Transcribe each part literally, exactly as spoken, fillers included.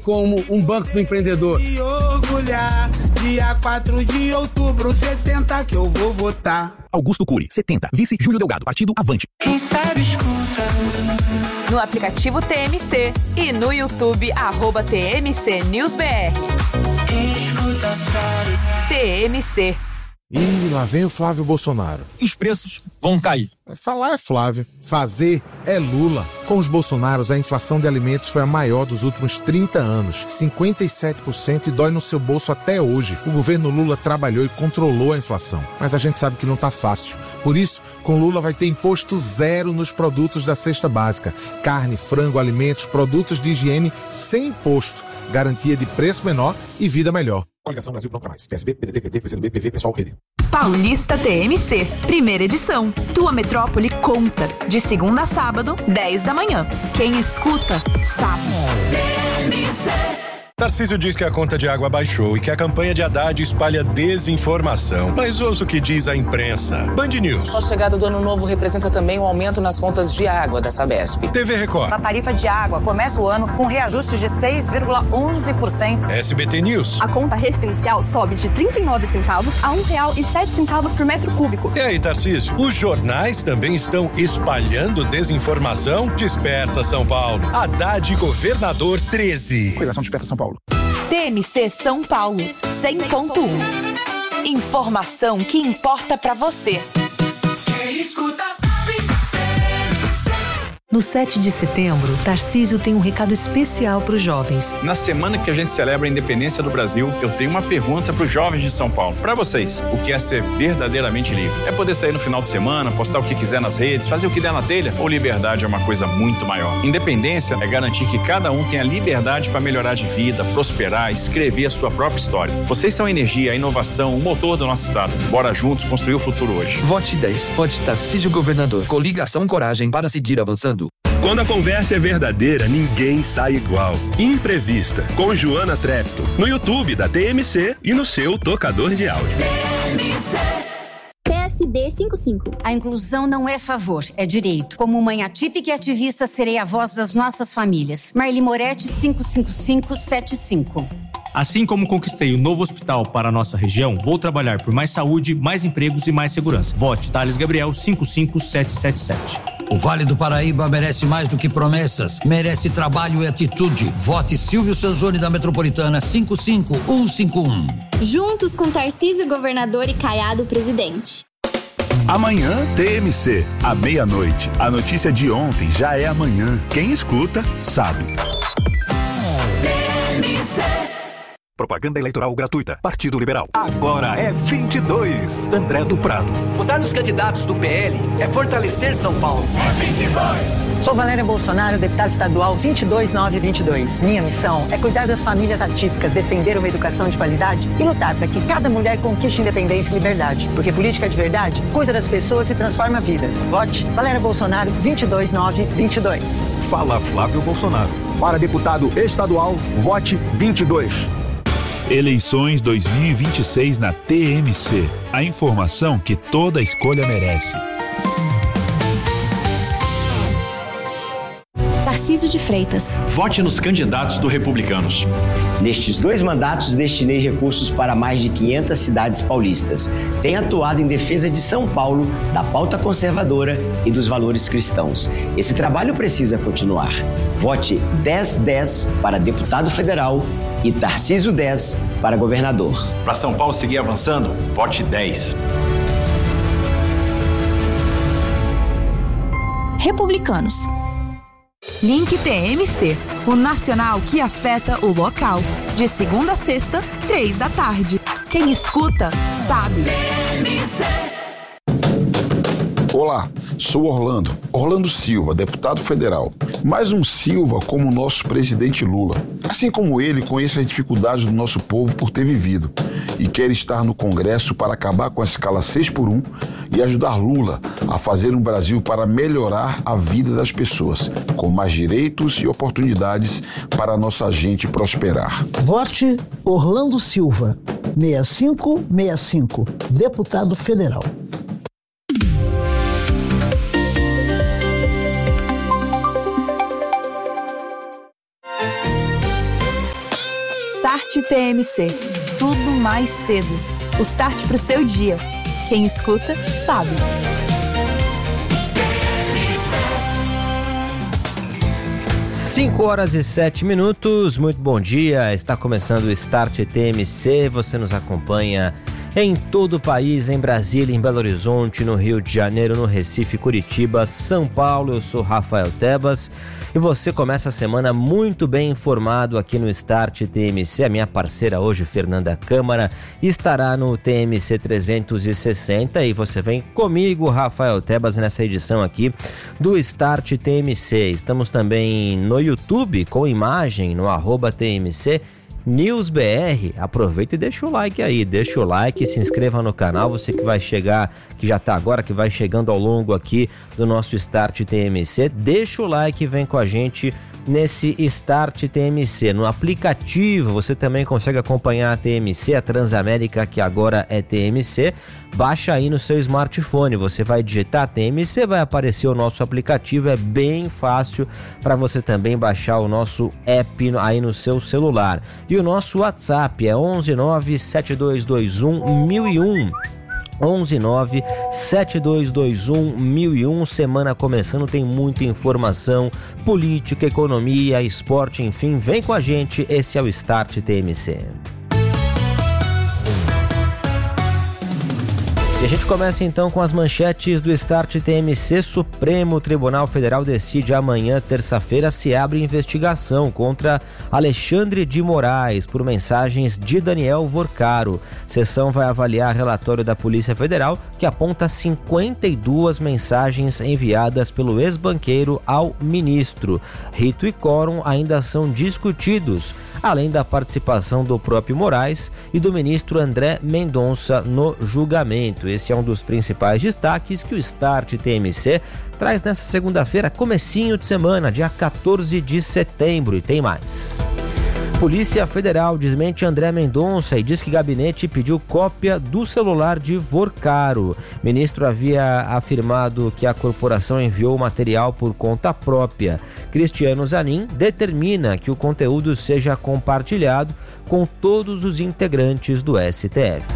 como um banco do empreendedor. E orgulhar, dia quatro de outubro, setenta que eu vou votar. Augusto Cury, setenta. Vice Júlio Delgado, Partido Avante. Quem sabe escuta. No aplicativo T M C e no YouTube, arroba T M C News B R. Quem escuta sabe. T M C. Ih, lá vem o Flávio Bolsonaro. Os preços vão cair. Falar é Flávio, fazer é Lula. Com os Bolsonaros, a inflação de alimentos foi a maior dos últimos trinta anos, cinquenta e sete por cento, e dói no seu bolso até hoje. O governo Lula trabalhou e controlou a inflação, mas a gente sabe que não tá fácil. Por isso, com Lula vai ter imposto zero nos produtos da cesta básica. Carne, frango, alimentos, produtos de higiene sem imposto. Garantia de preço menor e vida melhor. Coligação Brasil Pronto Pra Mais. P S B, P D T, P T, P C do B, P V, Pessoal, Rede. Paulista T M C, primeira edição. Tua metrópole conta. De segunda a sábado, dez da manhã. Quem escuta, sabe. T M C. Tarcísio diz que a conta de água baixou e que a campanha de Haddad espalha desinformação. Mas ouça o que diz a imprensa. Band News. A chegada do ano novo representa também um aumento nas contas de água da Sabesp. T V Record. A tarifa de água começa o ano com reajuste de seis vírgula onze por cento. S B T News. A conta residencial sobe de trinta e nove centavos a um real e sete centavos por metro cúbico. E aí, Tarcísio? Os jornais também estão espalhando desinformação? Desperta São Paulo. Haddad Governador treze. Coligação Desperta São Paulo. T M C São Paulo, cem ponto um. Informação que importa pra você. Quem escuta sabe. No sete de setembro, Tarcísio tem um recado especial para os jovens. Na semana que a gente celebra a independência do Brasil, eu tenho uma pergunta para os jovens de São Paulo. Para vocês, o que é ser verdadeiramente livre? É poder sair no final de semana, postar o que quiser nas redes, fazer o que der na telha? Ou liberdade é uma coisa muito maior? Independência é garantir que cada um tenha liberdade para melhorar de vida, prosperar, escrever a sua própria história. Vocês são a energia, a inovação, o motor do nosso estado. Bora juntos construir o futuro hoje. Vote dez. Vote Tarcísio Governador. Coligação Coragem para seguir avançando. Quando a conversa é verdadeira, ninguém sai igual. Imprevista, com Joana Trepto, no YouTube da T M C e no seu tocador de áudio. P S D cinquenta e cinco. A inclusão não é favor, é direito. Como mãe atípica e ativista, serei a voz das nossas famílias. Marli Moretti, cinco cinco cinco sete cinco. Assim como conquistei o novo hospital para a nossa região, vou trabalhar por mais saúde, mais empregos e mais segurança. Vote Thales Gabriel, cinco cinco sete sete sete. O Vale do Paraíba merece mais do que promessas, merece trabalho e atitude. Vote Silvio Sanzoni da Metropolitana, cinco cinco um cinco um. Juntos com Tarcísio Governador e Caiado Presidente. Amanhã T M C, à meia-noite. A notícia de ontem já é amanhã. Quem escuta, sabe. Propaganda eleitoral gratuita. Partido Liberal. Agora é vinte e dois. André do Prado. Votar nos candidatos do P L é fortalecer São Paulo. É vinte e dois. Sou Valéria Bolsonaro, deputada estadual vinte e dois nove vinte e dois. Minha missão é cuidar das famílias atípicas, defender uma educação de qualidade e lutar para que cada mulher conquiste independência e liberdade. Porque política de verdade cuida das pessoas e transforma vidas. Vote Valéria Bolsonaro vinte e dois nove vinte e dois. Fala Flávio Bolsonaro. Para deputado estadual, vote vinte e dois. Eleições dois mil e vinte e seis na T M C. A informação que toda escolha merece. Tarcísio de Freitas. Vote nos candidatos do Republicanos. Nestes dois mandatos, destinei recursos para mais de quinhentas cidades paulistas. Tenho atuado em defesa de São Paulo, da pauta conservadora e dos valores cristãos. Esse trabalho precisa continuar. Vote dez dez para deputado federal e Tarcísio dez para governador. Para São Paulo seguir avançando, vote dez. Republicanos. Link T M C, o nacional que afeta o local. De segunda a sexta, três da tarde. Quem escuta, sabe. T M C. Olá, sou Orlando, Orlando Silva, deputado federal. Mais um Silva como o nosso presidente Lula. Assim como ele, conheço as dificuldades do nosso povo por ter vivido e quer estar no Congresso para acabar com a escala seis por um e ajudar Lula a fazer um Brasil para melhorar a vida das pessoas, com mais direitos e oportunidades para a nossa gente prosperar. Vote Orlando Silva, seis cinco seis cinco, deputado federal. Start T M C. Tudo mais cedo. O start pro seu dia. Quem escuta, sabe. cinco horas e sete minutos, muito bom dia, está começando o Start T M C, você nos acompanha em todo o país, em Brasília, em Belo Horizonte, no Rio de Janeiro, no Recife, Curitiba, São Paulo. Eu sou Rafael Tebas e você começa a semana muito bem informado aqui no Start T M C. A minha parceira hoje, Fernanda Câmara, estará no T M C trezentos e sessenta e você vem comigo, Rafael Tebas, nessa edição aqui do Start T M C. Estamos também no YouTube com imagem no arroba T M C News B R. Aproveita e deixa o like aí, deixa o like, se inscreva no canal, você que vai chegar, que já tá agora, que vai chegando ao longo aqui do nosso Start T M C, deixa o like e vem com a gente nesse Start T M C. No aplicativo você também consegue acompanhar a T M C, a Transamérica, que agora é T M C. Baixa aí no seu smartphone, você vai digitar T M C, vai aparecer o nosso aplicativo, é bem fácil para você também baixar o nosso app aí no seu celular. E o nosso WhatsApp é onze nove sete dois dois um mil e um. onze nove sete dois dois um mil e um. Semana começando, tem muita informação, política, economia, esporte, enfim, vem com a gente, esse é o Start T M C. E a gente começa então com as manchetes do Start T M C. Supremo Tribunal Federal decide amanhã, terça-feira, se abre investigação contra Alexandre de Moraes por mensagens de Daniel Vorcaro. Sessão vai avaliar relatório da Polícia Federal que aponta cinquenta e duas mensagens enviadas pelo ex-banqueiro ao ministro. Rito e quórum ainda são discutidos, além da participação do próprio Moraes e do ministro André Mendonça no julgamento. Esse é um dos principais destaques que o Start T M C traz nessa segunda-feira, comecinho de semana, dia quatorze de setembro, e tem mais. Polícia Federal desmente André Mendonça e diz que gabinete pediu cópia do celular de Vorcaro. O ministro havia afirmado que a corporação enviou o material por conta própria. Cristiano Zanin determina que o conteúdo seja compartilhado com todos os integrantes do S T F.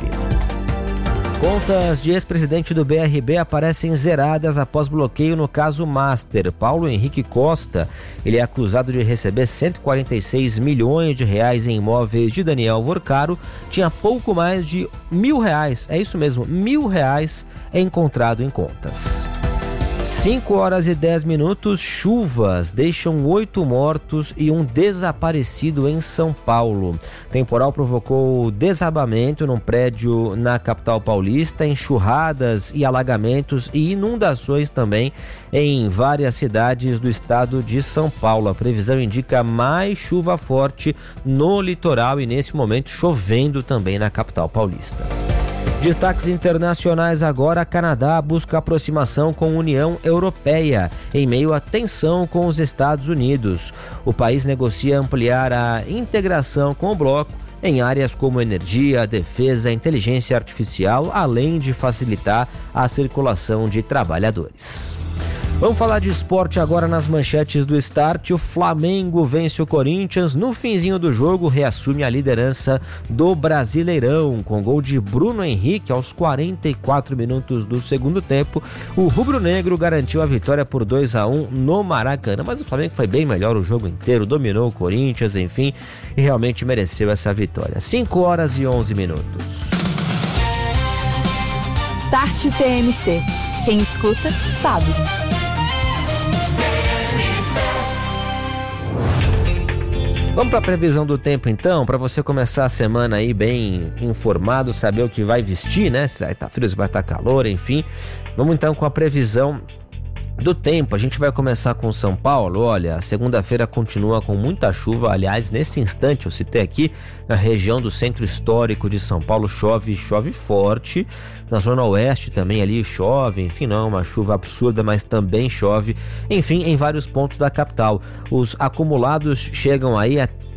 Contas de ex-presidente do B R B aparecem zeradas após bloqueio no caso Master. Paulo Henrique Costa, ele é acusado de receber cento e quarenta e seis milhões de reais em imóveis de Daniel Vorcaro, tinha pouco mais de mil reais, é isso mesmo, mil reais encontrado em contas. cinco horas e dez minutos, chuvas deixam oito mortos e um desaparecido em São Paulo. Temporal provocou desabamento num prédio na capital paulista, enxurradas e alagamentos e inundações também em várias cidades do estado de São Paulo. A previsão indica mais chuva forte no litoral e nesse momento chovendo também na capital paulista. Destaques internacionais agora. Canadá busca aproximação com a União Europeia em meio à tensão com os Estados Unidos. O país negocia ampliar a integração com o bloco em áreas como energia, defesa, inteligência artificial, além de facilitar a circulação de trabalhadores. Vamos falar de esporte agora nas manchetes do Start. O Flamengo vence o Corinthians. No finzinho do jogo, reassume a liderança do Brasileirão. Com gol de Bruno Henrique aos quarenta e quatro minutos do segundo tempo, o rubro-negro garantiu a vitória por dois a um no Maracanã. Mas o Flamengo foi bem melhor o jogo inteiro, dominou o Corinthians, enfim, e realmente mereceu essa vitória. cinco horas e onze minutos. Start T M C. Quem escuta, sabe. Vamos para a previsão do tempo então, para você começar a semana aí bem informado, saber o que vai vestir, né? Se vai estar frio, se vai estar calor, enfim. Vamos então com a previsão do tempo. A gente vai começar com São Paulo. Olha, a segunda-feira continua com muita chuva. Aliás, nesse instante eu citei aqui, na região do centro histórico de São Paulo, chove, chove forte. Na zona oeste também ali chove, enfim, não é uma chuva absurda, mas também chove. Enfim, em vários pontos da capital. Os acumulados chegam aí a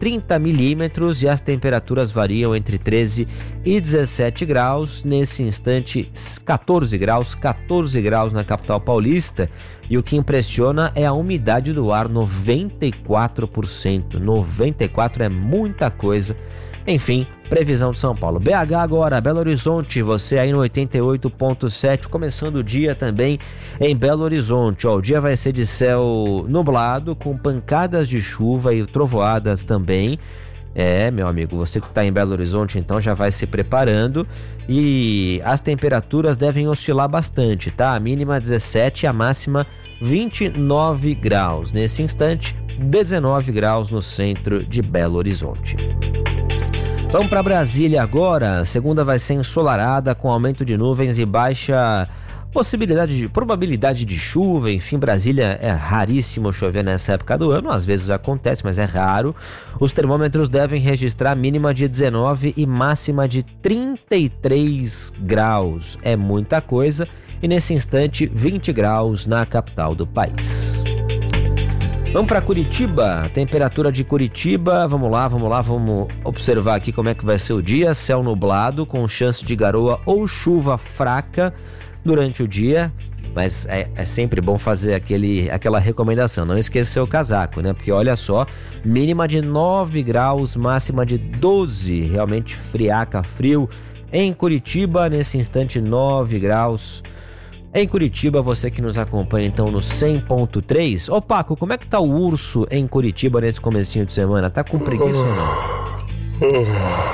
trinta milímetros e as temperaturas variam entre treze e dezessete graus. Nesse instante, quatorze graus, quatorze graus na capital paulista. E o que impressiona é a umidade do ar, noventa e quatro por cento. noventa e quatro por cento é muita coisa. Enfim, previsão de São Paulo. B H agora, Belo Horizonte, você aí no oitenta e oito ponto sete, começando o dia também em Belo Horizonte. Ó, o dia vai ser de céu nublado, com pancadas de chuva e trovoadas também. É, meu amigo, você que está em Belo Horizonte, então já vai se preparando. E as temperaturas devem oscilar bastante, tá? A mínima dezessete, a máxima vinte e nove graus. Nesse instante, dezenove graus no centro de Belo Horizonte. Vamos para Brasília agora. A segunda vai ser ensolarada, com aumento de nuvens e baixa possibilidade de, probabilidade de chuva. Enfim, Brasília é raríssimo chover nessa época do ano. Às vezes acontece, mas é raro. Os termômetros devem registrar mínima de dezenove e máxima de trinta e três graus. É muita coisa. E nesse instante, vinte graus na capital do país. Vamos para Curitiba, temperatura de Curitiba, vamos lá, vamos lá, vamos observar aqui como é que vai ser o dia. Céu nublado, com chance de garoa ou chuva fraca durante o dia, mas é, é sempre bom fazer aquele, aquela recomendação, não esquecer o casaco, né? Porque olha só, mínima de nove graus, máxima de doze, realmente friaca, frio. Em Curitiba, nesse instante, nove graus. Em Curitiba, você que nos acompanha então no cem ponto três. Ô Paco, como é que tá o urso em Curitiba nesse comecinho de semana? Tá com preguiça ou não?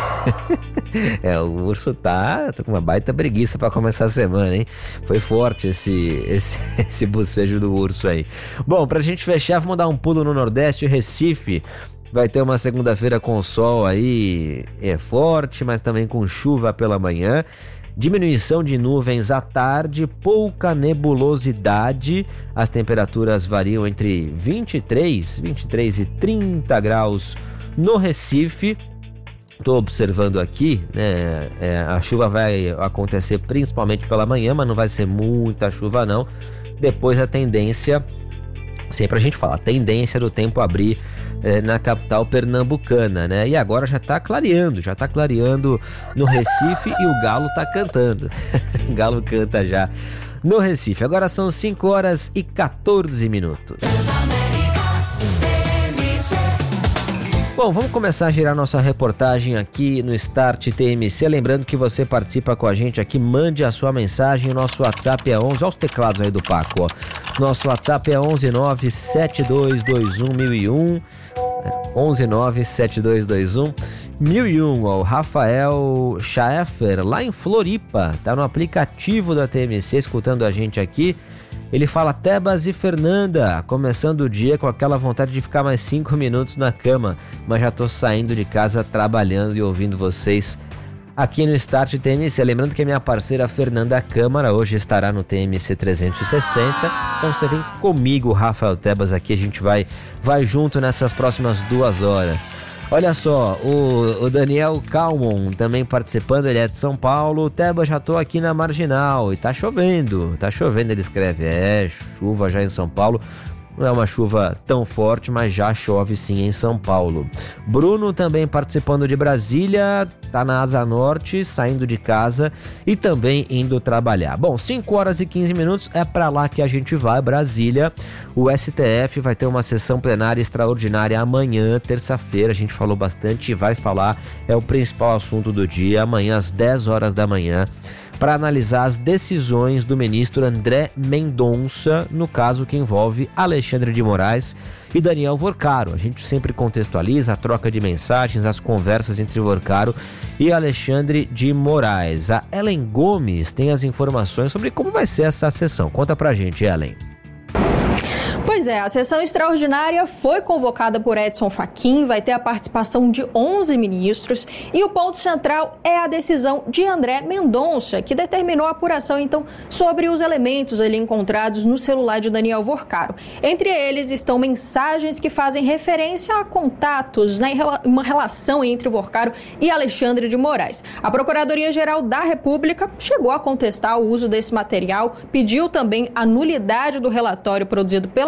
É, o urso tá, tá com uma baita preguiça pra começar a semana, hein? Foi forte esse, esse, esse bocejo do urso aí. Bom, pra gente fechar, vamos dar um pulo no Nordeste. Recife vai ter uma segunda-feira com sol aí, é forte, mas também com chuva pela manhã. Diminuição de nuvens à tarde, pouca nebulosidade. As temperaturas variam entre vinte e três, vinte e três e trinta graus no Recife. Estou observando aqui, né? É, a chuva vai acontecer principalmente pela manhã, mas não vai ser muita chuva não. Depois a tendência, sempre a gente fala, a tendência do tempo abrir é, na capital pernambucana, né? E agora já tá clareando, já tá clareando no Recife e o galo tá cantando. O galo canta já no Recife. Agora são cinco horas e quatorze minutos. Bom, vamos começar a girar nossa reportagem aqui no Start T M C. Lembrando que você participa com a gente aqui, mande a sua mensagem. O nosso WhatsApp é onze. Olha os teclados aí do Paco, ó. Nosso WhatsApp é onze nove sete dois dois um mil e um. onze nove sete dois dois um mil e um. Ó, o Rafael Schaeffer, lá em Floripa, tá no aplicativo da T M C escutando a gente aqui. Ele fala: Tebas e Fernanda, começando o dia com aquela vontade de ficar mais cinco minutos na cama, mas já tô saindo de casa trabalhando e ouvindo vocês aqui no Start T M C. Lembrando que a minha parceira Fernanda Câmara hoje estará no T M C trezentos e sessenta, então você vem comigo, Rafael Tebas, aqui a gente vai, vai junto nessas próximas duas horas. Olha só, o, o Daniel Calmon também participando, ele é de São Paulo. Teba, já tô aqui na Marginal e tá chovendo, tá chovendo, ele escreve. É, chuva já em São Paulo. Não é uma chuva tão forte, mas já chove sim em São Paulo. Bruno também participando de Brasília, tá na Asa Norte, saindo de casa e também indo trabalhar. Bom, cinco horas e quinze minutos, é para lá que a gente vai, Brasília. O S T F vai ter uma sessão plenária extraordinária amanhã, terça-feira. A gente falou bastante e vai falar, é o principal assunto do dia, amanhã às dez horas da manhã. Para analisar as decisões do ministro André Mendonça, no caso que envolve Alexandre de Moraes e Daniel Vorcaro. A gente sempre contextualiza a troca de mensagens, as conversas entre Vorcaro e Alexandre de Moraes. A Ellen Gomes tem as informações sobre como vai ser essa sessão. Conta pra gente, Ellen. Pois é, a sessão extraordinária foi convocada por Edson Fachin, vai ter a participação de onze ministros e o ponto central é a decisão de André Mendonça, que determinou a apuração, então, sobre os elementos ali encontrados no celular de Daniel Vorcaro. Entre eles estão mensagens que fazem referência a contatos, né, uma relação entre Vorcaro e Alexandre de Moraes. A Procuradoria-Geral da República chegou a contestar o uso desse material, pediu também a nulidade do relatório produzido pela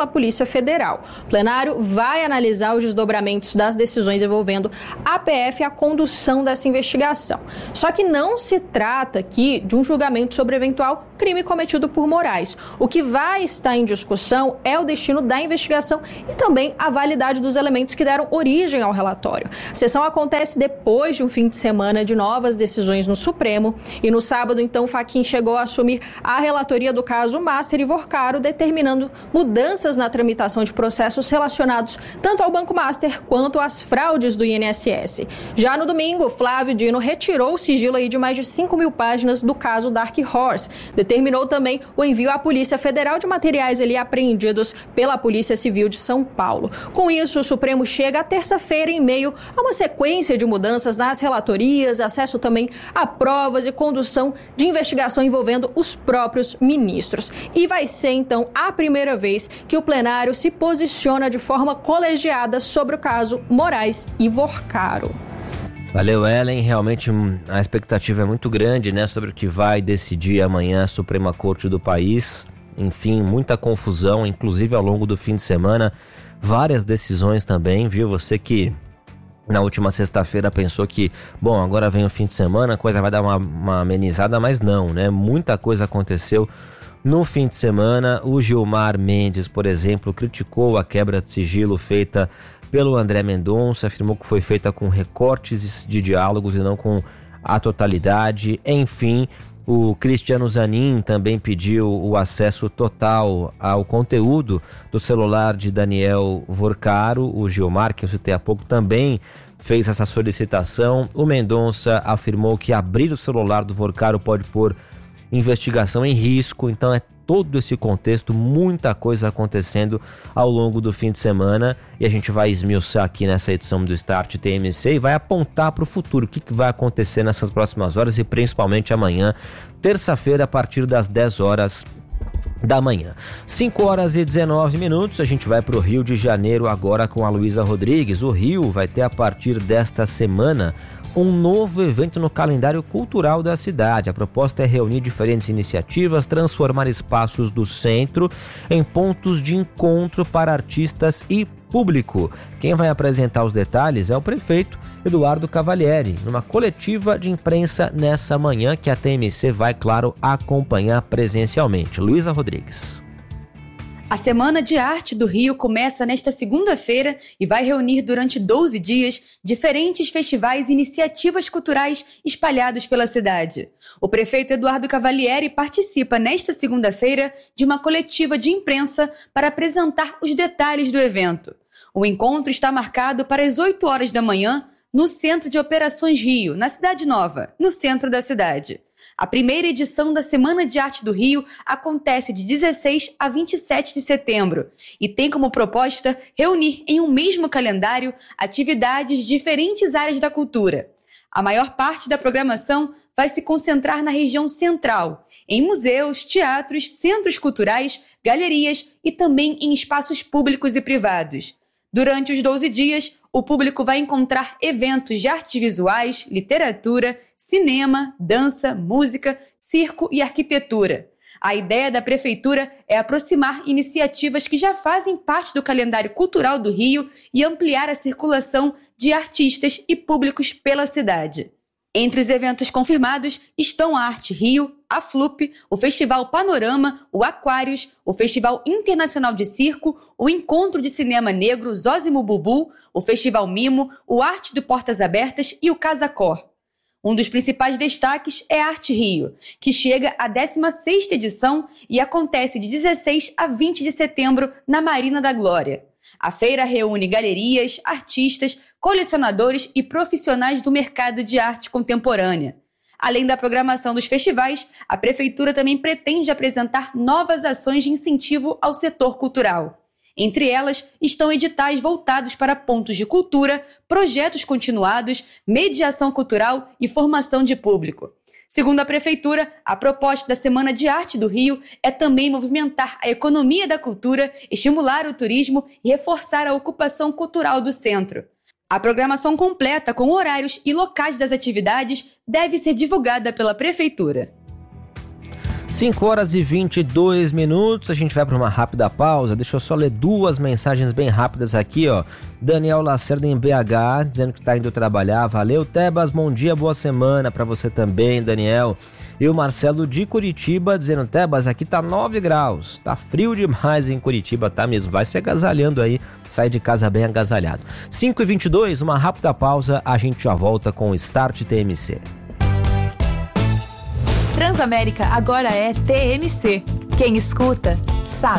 Polícia Federal. O plenário vai analisar os desdobramentos das decisões envolvendo a P F e a condução dessa investigação. Só que não se trata aqui de um julgamento sobre eventual crime cometido por Moraes. O que vai estar em discussão é o destino da investigação e também a validade dos elementos que deram origem ao relatório. A sessão acontece depois de um fim de semana de novas decisões no Supremo e no sábado, então, Fachin chegou a assumir a relatoria do caso Master e Vorcaro, determinando mudanças na tramitação de processos relacionados tanto ao Banco Master quanto às fraudes do I N S S. Já no domingo, Flávio Dino retirou o sigilo aí de mais de cinco mil páginas do caso Dark Horse. Determinou também o envio à Polícia Federal de materiais ali apreendidos pela Polícia Civil de São Paulo. Com isso, o Supremo chega à terça-feira em meio a uma sequência de mudanças nas relatorias, acesso também a provas e condução de investigação envolvendo os próprios ministros. E vai ser, então, a primeira vez que o plenário se posiciona de forma colegiada sobre o caso Moraes e Vorcaro. Valeu, Ellen. Realmente a expectativa é muito grande, né, sobre o que vai decidir amanhã a Suprema Corte do país. Enfim, muita confusão, inclusive ao longo do fim de semana. Várias decisões também, viu? Você que na última sexta-feira pensou que, bom, agora vem o fim de semana, a coisa vai dar uma, uma amenizada, mas não, né? Muita coisa aconteceu no fim de semana. O Gilmar Mendes, por exemplo, criticou a quebra de sigilo feita pelo André Mendonça, afirmou que foi feita com recortes de diálogos e não com a totalidade. Enfim, o Cristiano Zanin também pediu o acesso total ao conteúdo do celular de Daniel Vorcaro. O Gilmar, que eu citei há pouco, também fez essa solicitação. O Mendonça afirmou que abrir o celular do Vorcaro pode pôr investigação em risco. Então é todo esse contexto, muita coisa acontecendo ao longo do fim de semana, e a gente vai esmiuçar aqui nessa edição do Start T M C e vai apontar para o futuro, o que, que vai acontecer nessas próximas horas e principalmente amanhã, terça-feira, a partir das dez horas da manhã. cinco horas e dezenove minutos, a gente vai para o Rio de Janeiro agora com a Luísa Rodrigues. O Rio vai ter a partir desta semana um novo evento no calendário cultural da cidade. A proposta é reunir diferentes iniciativas, transformar espaços do centro em pontos de encontro para artistas e público. Quem vai apresentar os detalhes é o prefeito Eduardo Cavalieri, numa coletiva de imprensa nessa manhã que a T M C vai, claro, acompanhar presencialmente. Luísa Rodrigues. A Semana de Arte do Rio começa nesta segunda-feira e vai reunir durante doze dias diferentes festivais e iniciativas culturais espalhados pela cidade. O prefeito Eduardo Cavalieri participa nesta segunda-feira de uma coletiva de imprensa para apresentar os detalhes do evento. O encontro está marcado para as oito horas da manhã no Centro de Operações Rio, na Cidade Nova, no centro da cidade. A primeira edição da Semana de Arte do Rio acontece de dezesseis a vinte e sete de setembro e tem como proposta reunir em um mesmo calendário atividades de diferentes áreas da cultura. A maior parte da programação vai se concentrar na região central, em museus, teatros, centros culturais, galerias e também em espaços públicos e privados. Durante os doze dias, o público vai encontrar eventos de artes visuais, literatura, cinema, dança, música, circo e arquitetura. A ideia da prefeitura é aproximar iniciativas que já fazem parte do calendário cultural do Rio e ampliar a circulação de artistas e públicos pela cidade. Entre os eventos confirmados estão a Arte Rio, a Flup, o Festival Panorama, o Aquários, o Festival Internacional de Circo, o Encontro de Cinema Negro Zózimo Bubu, o Festival Mimo, o Arte do Portas Abertas e o Casa Cor. Um dos principais destaques é a Arte Rio, que chega à décima sexta edição e acontece de dezesseis a vinte de setembro na Marina da Glória. A feira reúne galerias, artistas, colecionadores e profissionais do mercado de arte contemporânea. Além da programação dos festivais, a prefeitura também pretende apresentar novas ações de incentivo ao setor cultural. Entre elas estão editais voltados para pontos de cultura, projetos continuados, mediação cultural e formação de público. Segundo a Prefeitura, a proposta da Semana de Arte do Rio é também movimentar a economia da cultura, estimular o turismo e reforçar a ocupação cultural do centro. A programação completa com horários e locais das atividades deve ser divulgada pela Prefeitura. cinco horas e vinte e dois minutos, a gente vai para uma rápida pausa. Deixa eu só ler duas mensagens bem rápidas aqui, ó. Daniel Lacerda em B H, dizendo que tá indo trabalhar. Valeu, Tebas, bom dia, boa semana para você também, Daniel. E o Marcelo de Curitiba dizendo, Tebas, aqui tá nove graus, tá frio demais em Curitiba, tá mesmo, vai se agasalhando aí, sai de casa bem agasalhado. cinco e vinte e dois, uma rápida pausa, a gente já volta com o Start T M C. Transamérica agora é T M C. Quem escuta, sabe.